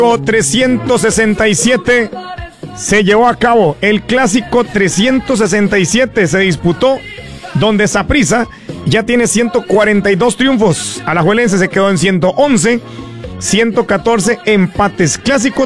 367 se llevó a cabo. El clásico 367 se disputó, donde Saprissa ya tiene 142 triunfos. Alajuelense se quedó en 111, 114 empates. Clásico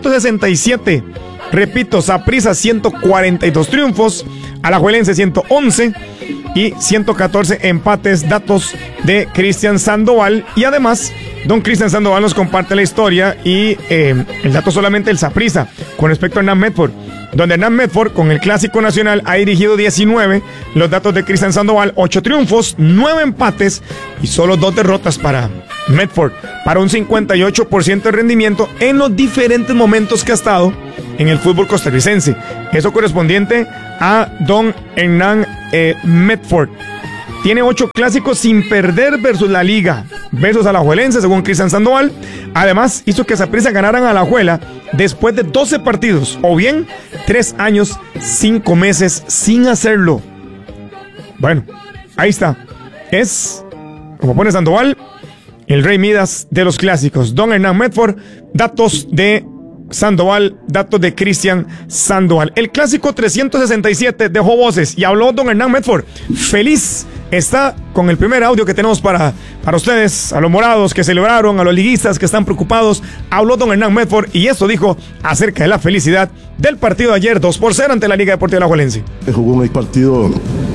367. Repito, Saprissa 142 triunfos, Alajuelense 111 y 114 empates. Datos de Cristian Sandoval. Y además, don Cristian Sandoval nos comparte la historia y el dato solamente del Saprissa con respecto a Hernán Medford, donde Hernán Medford con el Clásico Nacional ha dirigido 19. Los datos de Cristian Sandoval: 8 triunfos, 9 empates y solo 2 derrotas para Medford, para un 58% de rendimiento en los diferentes momentos que ha estado en el fútbol costarricense. Eso correspondiente a don Hernán Medford. Tiene 8 clásicos sin perder versus la Liga, versus Alajuelense, según Cristian Sandoval. Además, hizo que Saprissa ganaran a Alajuela después de 12 partidos, o bien 3 años, 5 meses sin hacerlo. Bueno, ahí está. Es, como pone Sandoval, el Rey Midas de los clásicos. Don Hernán Medford, datos de Sandoval, datos de Cristian Sandoval. El clásico 367 dejó voces y habló don Hernán Medford. Feliz está con el primer audio que tenemos para ustedes, a los morados que celebraron, a los liguistas que están preocupados. Habló don Hernán Medford y esto dijo acerca de la felicidad del partido de ayer, 2-0 ante la Liga Deportiva Alajuelense. Jugó un partido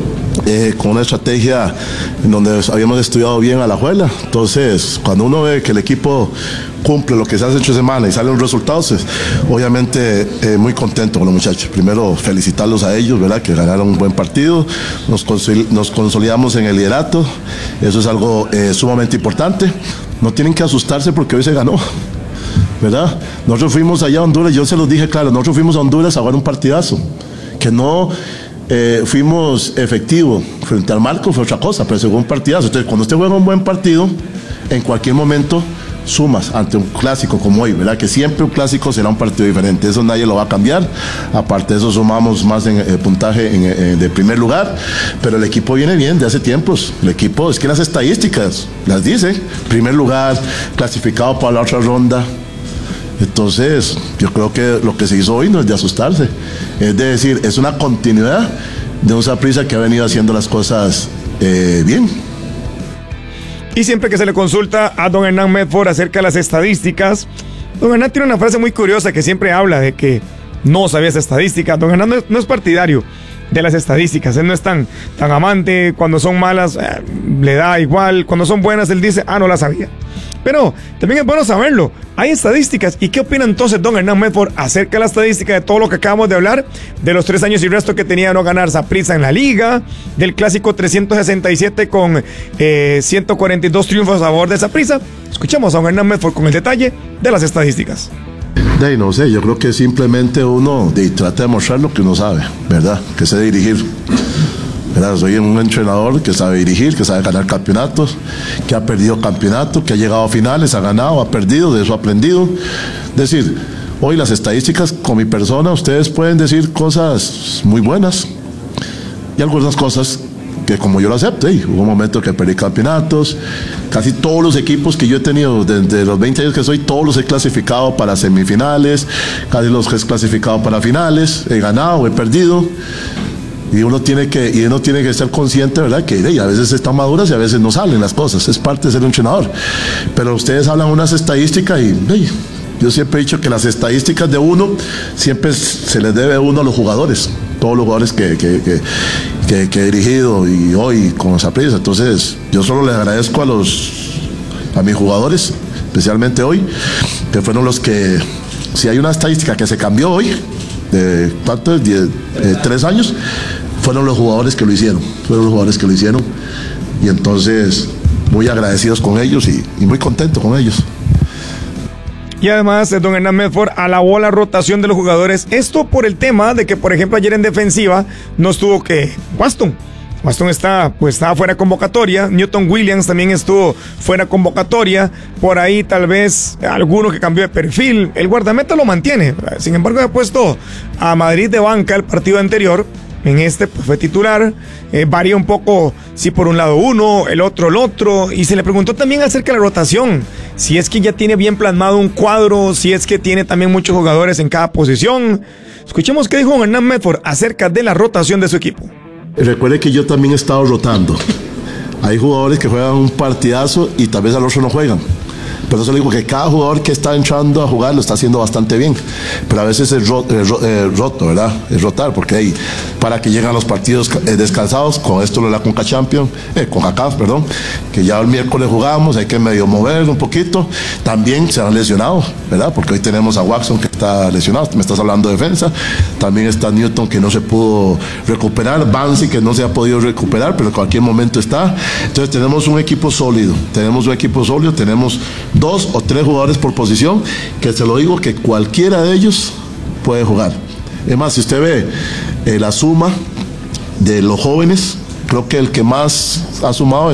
con una estrategia en donde habíamos estudiado bien a Alajuela. Entonces, cuando uno ve que el equipo cumple lo que se hace entre semana y salen los resultados, obviamente muy contento con los muchachos. Primero, felicitarlos a ellos, ¿verdad? Que ganaron un buen partido, nos consolidamos en el liderato. Eso es algo sumamente importante. No tienen que asustarse porque hoy se ganó, ¿verdad? Nosotros fuimos allá a Honduras, yo se los dije claro, nosotros fuimos a Honduras a jugar un partidazo, que no fuimos efectivos frente al marco, fue otra cosa, pero según un partidazo. Entonces, cuando usted juega un buen partido, en cualquier momento sumas ante un clásico como hoy, ¿verdad? Que siempre un clásico será un partido diferente, eso nadie lo va a cambiar. Aparte de eso, sumamos más en puntaje de primer lugar, pero el equipo viene bien de hace tiempos. El equipo, es que las estadísticas las dicen: primer lugar, clasificado para la otra ronda. Entonces, yo creo que lo que se hizo hoy no es de asustarse, es de decir, es una continuidad de un Saprissa que ha venido haciendo las cosas bien. Y siempre que se le consulta a don Hernán Medford acerca de las estadísticas, don Hernán tiene una frase muy curiosa que siempre habla de que no sabía esa estadística. Don Hernán no es partidario de las estadísticas, él no es tan amante. Cuando son malas, le da igual. Cuando son buenas, él dice, no la sabía. Pero también es bueno saberlo. Hay estadísticas. ¿Y qué opina entonces don Hernán Medford acerca de la estadística de todo lo que acabamos de hablar? De los 3 años y resto que tenía de no ganar Saprissa en la liga, del clásico 367 con 142 triunfos a favor de Saprissa. Escuchemos a don Hernán Medford con el detalle de las estadísticas. No sé, yo creo que simplemente uno trata de mostrar lo que uno sabe, ¿verdad? Que sé dirigir, ¿verdad? Soy un entrenador que sabe dirigir, que sabe ganar campeonatos, que ha perdido campeonatos, que ha llegado a finales, ha ganado, ha perdido, de eso ha aprendido. Es decir, hoy las estadísticas con mi persona, ustedes pueden decir cosas muy buenas y algunas cosas que, como yo lo acepto, hubo un momento que perdí campeonatos. Casi todos los equipos que yo he tenido desde los 20 años que soy, todos los he clasificado para semifinales, casi los he clasificado para finales, he ganado, he perdido. Y uno tiene que ser consciente, ¿verdad? Que a veces están maduras y a veces no salen las cosas. Es parte de ser un entrenador. Pero ustedes hablan unas estadísticas y yo siempre he dicho que las estadísticas de uno siempre se les debe a uno a los jugadores. Todos los jugadores que he dirigido y hoy con Saprissa. Entonces, yo solo les agradezco a mis jugadores, especialmente hoy, que fueron los que, si hay una estadística que se cambió hoy, de 3 años, fueron los jugadores que lo hicieron. Y entonces, muy agradecidos con ellos y muy contentos con ellos. Y además, don Hernán Medford alabó la rotación de los jugadores. Esto por el tema de que, por ejemplo, ayer en defensiva no estuvo Waston estaba fuera de convocatoria. Newton Williams también estuvo fuera de convocatoria. Por ahí tal vez alguno que cambió de perfil. El guardameta lo mantiene. Sin embargo, ha puesto a Madrid de banca el partido anterior En este pues, fue titular, varía un poco si por un lado uno, el otro, y se le preguntó también acerca de la rotación, si es que ya tiene bien plasmado un cuadro, si es que tiene también muchos jugadores en cada posición. Escuchemos qué dijo Hernán Medford acerca de la rotación de su equipo. Recuerde que yo también he estado rotando. Hay jugadores que juegan un partidazo y tal vez al otro no juegan. Pero eso le digo que cada jugador que está entrando a jugar lo está haciendo bastante bien. Pero a veces es roto, ¿verdad? Es rotar, porque hay para que lleguen los partidos descansados. Con esto lo de la CONCACAF, perdón, que ya el miércoles jugamos, hay que medio mover un poquito. También se han lesionado, ¿verdad? Porque hoy tenemos a Watson que está lesionado. Me estás hablando de defensa. También está Newton que no se pudo recuperar. Bansi que no se ha podido recuperar, pero en cualquier momento está. Entonces tenemos un equipo sólido. Tenemos 2 o 3 jugadores por posición, que se lo digo que cualquiera de ellos puede jugar. Es más, si usted ve la suma de los jóvenes, creo que el que más ha sumado